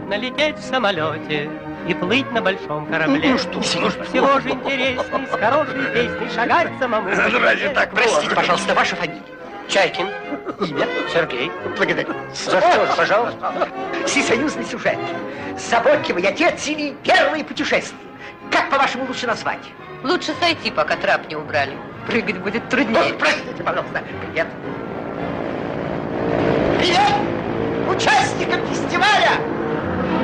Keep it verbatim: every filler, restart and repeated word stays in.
приятно лететь в самолете и плыть на большом корабле. Ну что, Уж всего же интересней с хорошей песней шагать самому. Разве так? Простите, пожалуйста, ваша фамилия? Чайкин. Имя? Сергей. Благодарю. За что же, пожалуйста? Всесоюзный сюжет. Заботливый отец или первые путешествия. Как, по-вашему, лучше назвать? Лучше сойти, пока трап не убрали. Прыгать будет труднее. Ох, простите, пожалуйста. Привет. Привет участникам фестиваля!